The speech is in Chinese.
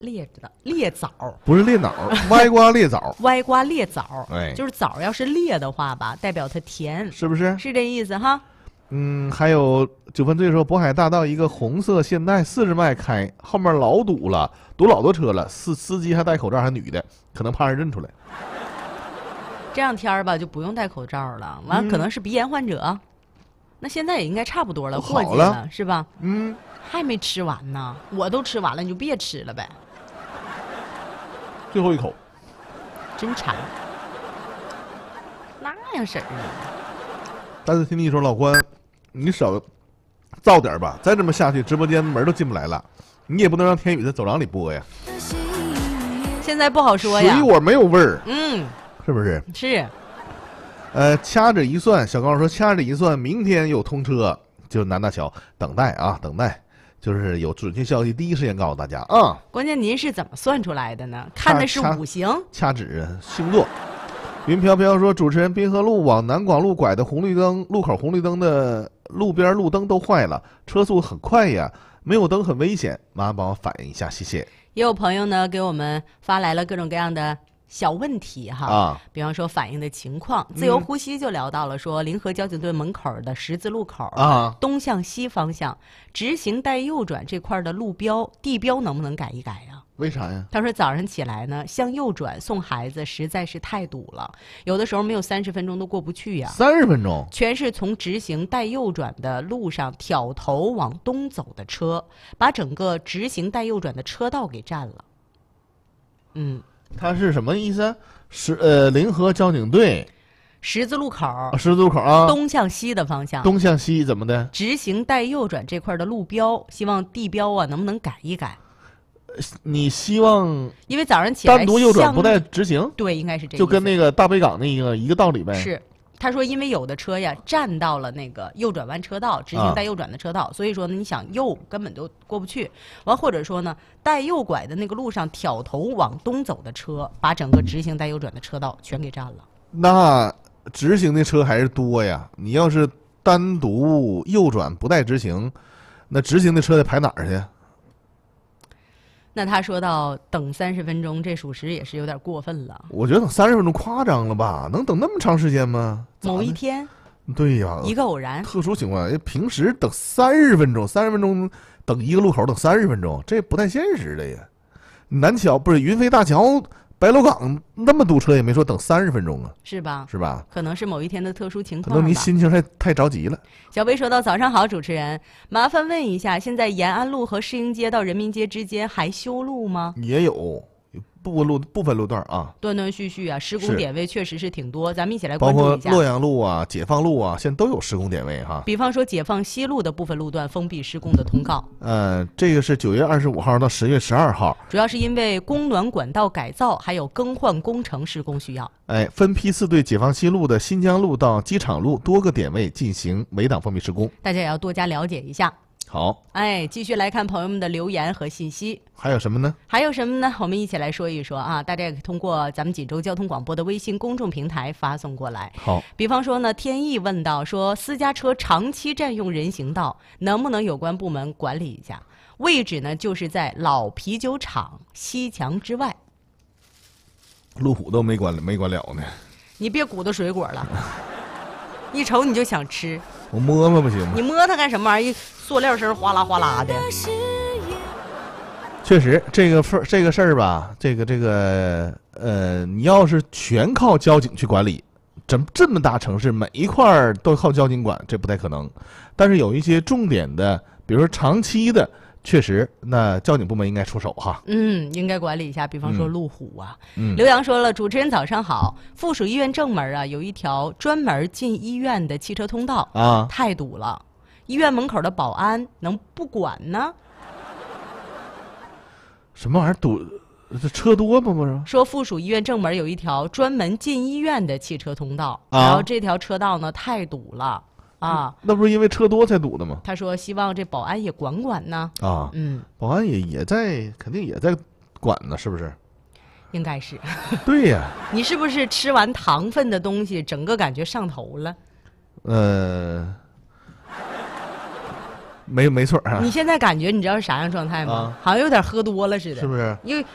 裂枣不是裂枣，歪瓜裂枣。 歪瓜裂枣， 哎， 就是枣要是裂的话吧，代表它甜， 是不是？ 是这意思哈。 还有9分醉说，渤海大道一个红色现代40迈开，后面老堵了，堵老多车了，司机还戴口罩，还女的，可能怕人认出来。 这样天儿吧，就不用戴口罩了。完，可能是鼻炎患者。那现在也应该差不多了，过季了，是吧？还没吃完呢，我都吃完了，你就别吃了呗。 最后一口， 真馋，那样式儿呢？ 但是听你说，老关，你少造点吧，再这么下去，直播间门都进不来了。你也不能让天宇在走廊里播呀。 现在不好说呀。 水果没有味儿，是不是？ 是。 掐指一算，小高说掐指一算，明天有通车，就南大桥，等待啊，等待。就是有准确消息，第一时间告诉大家啊。 关键您是怎么算出来的呢？看的是五行， 掐指星座。云飘飘说，主持人滨河路往南广路拐的红绿灯路口，红绿灯的路边路灯都坏了，车速很快呀，没有灯很危险，麻烦帮我反映一下，谢谢。 也有朋友呢给我们发来了各种各样的小问题哈，比方说反映的情况，自由呼吸就聊到了说，临河交警队门口的十字路口东向西方向直行带右转这块的路标地标能不能改一改呀？ 为啥呀？ 他说早上起来呢，向右转送孩子实在是太堵了，有的时候没有30分钟都过不去呀。 30分钟， 全是从直行带右转的路上挑头往东走的车，把整个直行带右转的车道给占了。 他是什么意思？临河交警队十字路口， 十字路口啊， 东向西的方向。 东向西怎么的？ 直行带右转这块的路标，希望地标啊能不能改一改？ 你希望？ 因为早上起来单独右转不带直行？ 对，应该是这个。 就跟那个大北港那一个道理呗。 是。他说，因为有的车呀占到了那个右转弯车道，直行带右转的车道，所以说呢，你想右根本都过不去。完或者说呢，带右拐的那个路上挑头往东走的车，把整个直行带右转的车道全给占了。 那直行的车还是多呀。你要是单独右转不带直行，那直行的车得排哪儿去？ 那他说到等30分钟，这属实也是有点过分了。 我觉得等30分钟夸张了吧？能等那么长时间吗？ 某一天， 对呀， 一个偶然， 特殊情况，平时等30分钟，30分钟等一个路口等30分钟，这不太现实的呀。南桥不是云飞大桥。白鹿港那么堵车也没说等30分钟啊， 是吧？ 是吧？ 可能是某一天的特殊情况。 可能你心情太着急了。 小薇说到：“早上好，主持人，麻烦问一下，现在延安路和市营街到人民街之间还修路吗？” 也有。部分路段啊， 断断续续啊，施工点位确实是挺多，咱们一起来关注一下。 包括洛阳路啊、解放路啊，现在都有施工点位哈。 比方说解放西路的部分路段封闭施工的通告。 这个是9月25号到10月12号， 主要是因为供暖管道改造还有更换工程施工需要。 分批次对解放西路的新疆路到机场路多个点位进行围挡封闭施工， 大家也要多加了解一下。 好， 继续来看朋友们的留言和信息。 还有什么呢？ 我们一起来说一说啊，大家也可以通过咱们锦州交通广播的微信公众平台发送过来。 好， 比方说呢，天意问到说，私家车长期占用人行道，能不能有关部门管理一下？位置呢，就是在老啤酒厂西墙之外。 路虎都没管了呢。 你别鼓捣水果了，一瞅你就想吃。 我摸摸不行吗？ 你摸它干什么玩意儿？塑料声哗啦哗啦的。 确实，这个事儿吧，你要是全靠交警去管理，这么大城市每一块都靠交警管，这不太可能。但是有一些重点的，比如说长期的，确实，那交警部门应该出手哈。 应该管理一下，比方说路虎啊。刘洋说了，主持人早上好，附属医院正门啊有一条专门进医院的汽车通道啊，太堵了，医院门口的保安能不管呢？ 什么玩意儿堵？这车多吗？不是说附属医院正门有一条专门进医院的汽车通道，然后这条车道呢太堵了。 那不是因为车多才堵的吗？ 他说希望这保安也管管呢。 保安也在，肯定也在管呢，是不是？ 应该是。 对呀。 你是不是吃完糖分的东西，整个感觉上头了？ 没错啊。 你现在感觉你知道是啥样状态吗？好像有点喝多了似的， 是不是？ 因为